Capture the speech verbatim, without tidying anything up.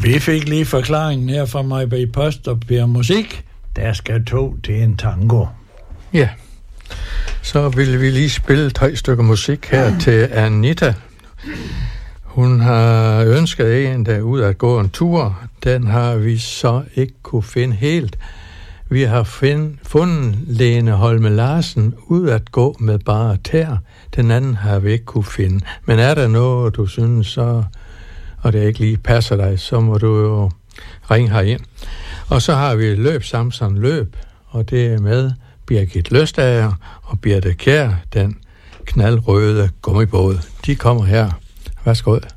Vi fik lige forklaringen her fra mig bag post og Per Musik. Der skal to til en tango. Ja, så vil vi lige spille tre stykker musik her ja. til Anita. Hun har ønsket en, der er ude at gå en tur. Den har vi så ikke kunne finde helt. Vi har find, fundet Lene Holme Larsen ud at gå med bare tær. Den anden har vi ikke kunne finde. Men er der noget, du synes, så, og det ikke lige passer dig, så må du jo ringe herind. Og så har vi Løb Samson Løb, og det er med Birgit Løstager og Birte Kjær, den knaldrøde gummibåd. De kommer her. Værsgo.